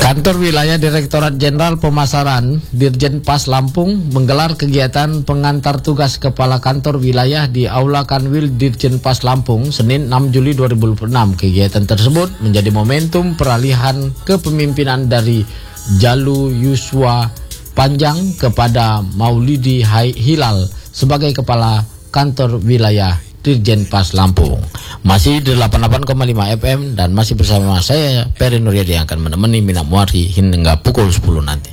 Kantor Wilayah Direktorat Jenderal Pemasaran Dirjen Pas Lampung menggelar kegiatan pengantar tugas Kepala Kantor Wilayah di Aula Kanwil Dirjen Pas Lampung Senin 6 Juli 2026. Kegiatan tersebut menjadi momentum peralihan kepemimpinan dari Jalu Yuswa Panjang kepada Maulidi Hilal sebagai Kepala Kantor Wilayah Dirjen Pas Lampung. Masih di 88,5 FM dan masih bersama saya Peri Nuryadi yang akan menemani Mina Muari hingga pukul 10 nanti.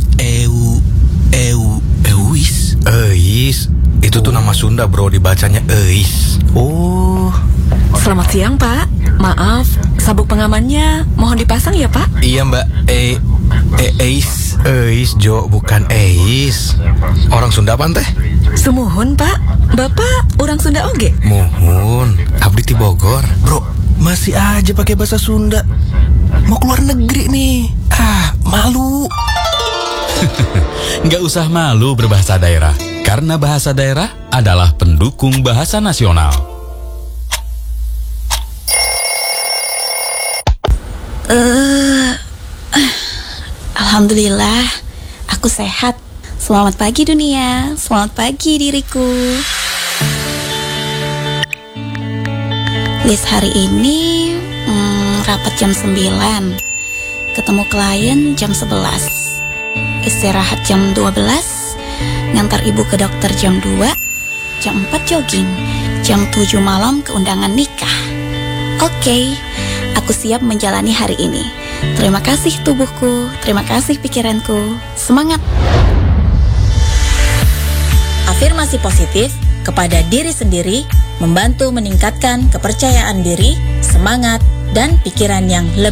Eis. Itu tuh nama Sunda, bro, dibacanya Eis. Oh. Selamat siang, Pak. Maaf, sabuk pengamannya mohon dipasang ya, Pak? Iya, Mbak. Eis, Jo, bukan Eis. Orang Sunda apa teh? Sumuhun, Pak. Bapak orang Sunda oge? Muhun, abdi ti Bogor. Bro, masih aja pakai bahasa Sunda. Mau keluar negeri nih. Malu. Nggak usah malu berbahasa daerah, karena bahasa daerah adalah pendukung bahasa nasional. Alhamdulillah, aku sehat. Selamat pagi dunia, selamat pagi diriku. List hari ini rapat jam 9, ketemu klien jam 11, istirahat jam 12, ngantar ibu ke dokter jam 2, jam 4 jogging, jam 7 malam ke undangan nikah. Oke, aku siap menjalani hari ini. Terima kasih tubuhku, terima kasih pikiranku, semangat. Afirmasi positif kepada diri sendiri membantu meningkatkan kepercayaan diri, semangat, dan pikiran yang lebih